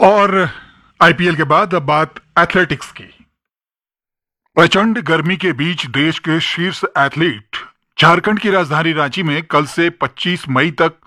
और आईपीएल के बाद अब बात एथलेटिक्स की। प्रचंड गर्मी के बीच देश के शीर्ष एथलीट झारखंड की राजधानी रांची में कल से 25 मई तक